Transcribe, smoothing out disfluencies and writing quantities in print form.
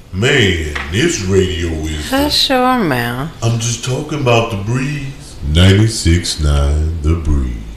Man, this radio is. Hush your mouth. I'm just talking about the breeze. 96.9 The Breeze.